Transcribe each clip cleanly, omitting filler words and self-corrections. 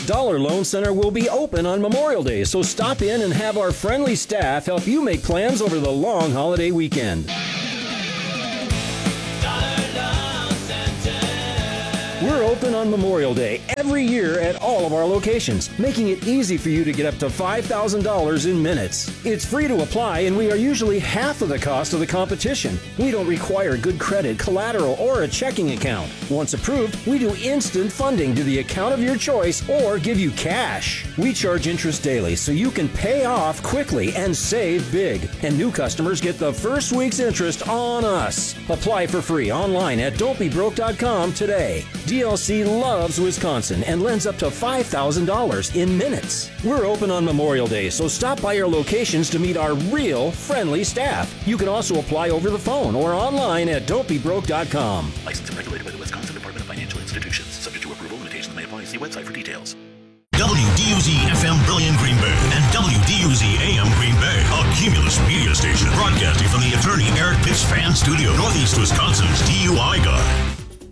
Dollar Loan Center will be open on Memorial Day, so stop in and have our friendly staff help you make plans over the long holiday weekend. We're open on Memorial Day every year at all of our locations, making it easy for you to get up to $5,000 in minutes. It's free to apply, and we are usually half of the cost of the competition. We don't require good credit, collateral, or a checking account. Once approved, we do instant funding to the account of your choice or give you cash. We charge interest daily so you can pay off quickly and save big. And new customers get the first week's interest on us. Apply for free online at don'tbebroke.com today. DLC loves Wisconsin and lends up to $5,000 in minutes. We're open on Memorial Day, so stop by our locations to meet our real friendly staff. You can also apply over the phone or online at don'tbebroke.com. Licensed and regulated by the Wisconsin Department of Financial Institutions. Subject to approval, limitations may apply. See website for details. WDUZ-FM Brilliant Green Bay and WDUZ-AM Green Bay, a Cumulus media station broadcasting from the Attorney Eric Pitts Fan Studio, Northeast Wisconsin's DUI Guy.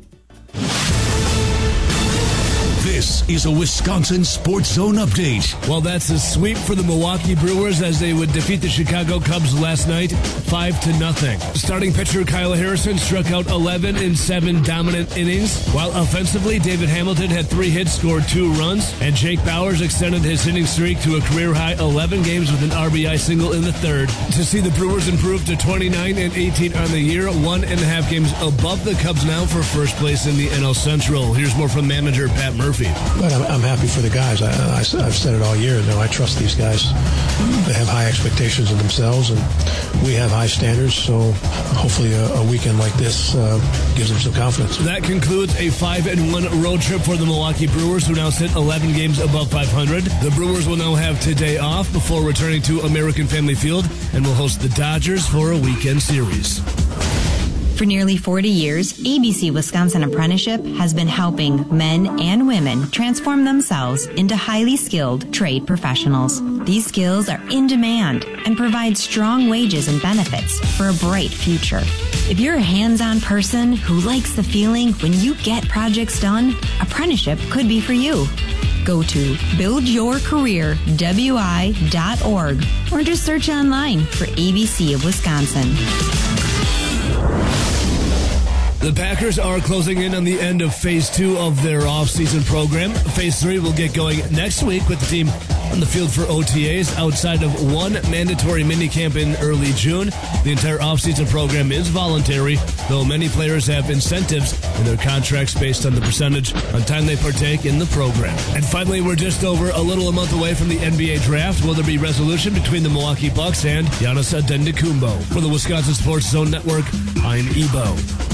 This is a Wisconsin Sports Zone update. Well, that's a sweep for the Milwaukee Brewers as they would defeat the Chicago Cubs last night 5-0. Starting pitcher Kyle Harrison struck out 11 in 7 dominant innings, while offensively David Hamilton had 3 hits, scored 2 runs, and Jake Bauers extended his hitting streak to a career-high 11 games with an RBI single in the third. To see the Brewers improve to 29-18 on the year, 1.5 games above the Cubs now for first place in the NL Central. Here's more from manager Pat Murphy. But I'm happy for the guys. I've said it all year. I trust these guys. They have high expectations of themselves, and we have high standards. So hopefully a weekend like this gives them some confidence. That concludes a 5-1 road trip for the Milwaukee Brewers, who now sit 11 games above 500. The Brewers will now have today off before returning to American Family Field and will host the Dodgers for a weekend series. For nearly 40 years, ABC Wisconsin Apprenticeship has been helping men and women transform themselves into highly skilled trade professionals. These skills are in demand and provide strong wages and benefits for a bright future. If you're a hands-on person who likes the feeling when you get projects done, apprenticeship could be for you. Go to buildyourcareerwi.org or just search online for ABC of Wisconsin. The Packers are closing in on the end of Phase 2 of their off-season program. Phase 3 will get going next week with the team on the field for OTAs outside of one mandatory minicamp in early June. The entire off-season program is voluntary, though many players have incentives in their contracts based on the percentage on time they partake in the program. And finally, we're just over a month away from the NBA draft. Will there be resolution between the Milwaukee Bucks and Giannis Antetokounmpo? For the Wisconsin Sports Zone Network, I'm Ebo.